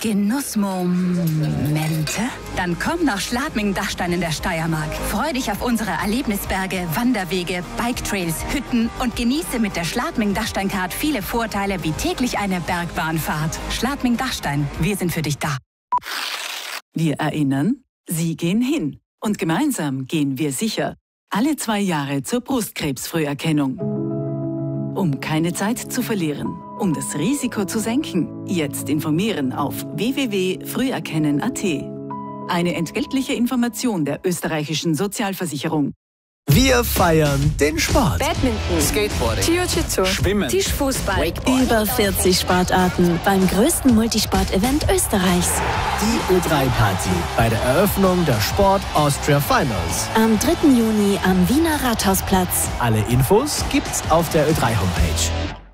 Genussmomente? Dann komm nach Schladming-Dachstein in der Steiermark. Freu dich auf unsere Erlebnisberge, Wanderwege, Biketrails, Hütten und genieße mit der Schladming-Dachstein-Card viele Vorteile wie täglich eine Bergbahnfahrt. Schladming-Dachstein, wir sind für dich da. Wir erinnern, Sie gehen hin. Und gemeinsam gehen wir sicher. Alle 2 Jahre zur Brustkrebsfrüherkennung. Um keine Zeit zu verlieren, um das Risiko zu senken, jetzt informieren auf www.früherkennen.at. Eine entgeltliche Information der österreichischen Sozialversicherung. Wir feiern den Sport. Badminton, Skateboarding, Jiu-Jitsu, Schwimmen, Tischfußball, Wakeboard. Über 40 Sportarten beim größten Multisport-Event Österreichs. Die Ö3-Party bei der Eröffnung der Sport Austria Finals. Am 3. Juni am Wiener Rathausplatz. Alle Infos gibt's auf der Ö3-Homepage.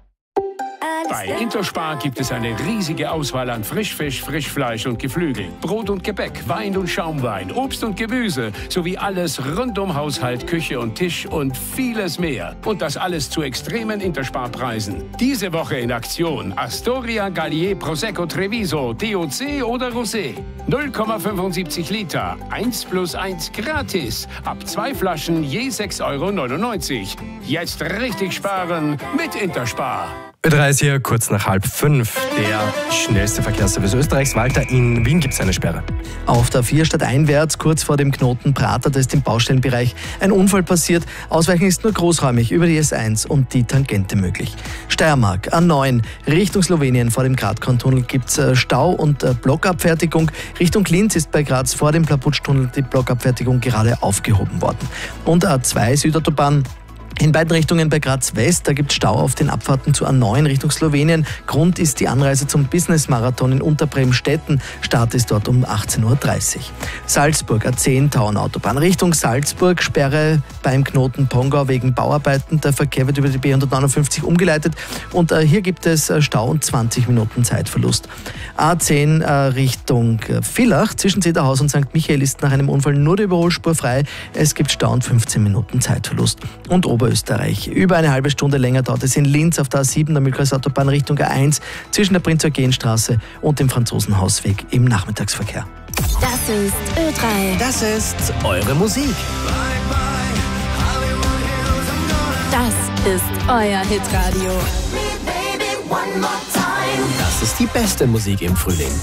Bei Interspar gibt es eine riesige Auswahl an Frischfisch, Frischfleisch und Geflügel, Brot und Gebäck, Wein und Schaumwein, Obst und Gemüse sowie alles rund um Haushalt, Küche und Tisch und vieles mehr. Und das alles zu extremen Interspar-Preisen. Diese Woche in Aktion Astoria, Gallier, Prosecco, Treviso, DOC oder Rosé. 0,75 Liter, 1+1 gratis. Ab 2 Flaschen je 6,99 €. Jetzt richtig sparen mit Interspar. Ö3 ist hier kurz nach 4:30. Der schnellste Verkehrsservice Österreichs. Walter, in Wien gibt es eine Sperre. Auf der 4 stadteinwärts, kurz vor dem Knoten Prater, da ist im Baustellenbereich ein Unfall passiert. Ausweichen ist nur großräumig über die S1 und die Tangente möglich. Steiermark, A9, Richtung Slowenien vor dem Gratkorntunnel gibt es Stau und Blockabfertigung. Richtung Linz ist bei Graz vor dem Plaputschtunnel die Blockabfertigung gerade aufgehoben worden. Und A2 Südautobahn. In beiden Richtungen bei Graz West, da gibt es Stau auf den Abfahrten zu A9 Richtung Slowenien. Grund ist die Anreise zum Business-Marathon in Unterbremstetten. Start ist dort um 18:30 Uhr. Salzburg, A10 Tauernautobahn Richtung Salzburg. Sperre beim Knoten Pongau wegen Bauarbeiten. Der Verkehr wird über die B159 umgeleitet. Und hier gibt es Stau und 20 Minuten Zeitverlust. A10 Richtung Villach zwischen Zederhaus und St. Michael ist nach einem Unfall nur die Überholspur frei. Es gibt Stau und 15 Minuten Zeitverlust. Und Oberösterreich. Über eine halbe Stunde länger dauert es in Linz auf der A7 der Milchkreisautobahn Richtung A1 zwischen der Prinz-Eugen-Straße und dem Franzosenhausweg im Nachmittagsverkehr. Das ist Ö3. Das ist eure Musik. Das ist euer Hitradio. Das ist die beste Musik im Frühling.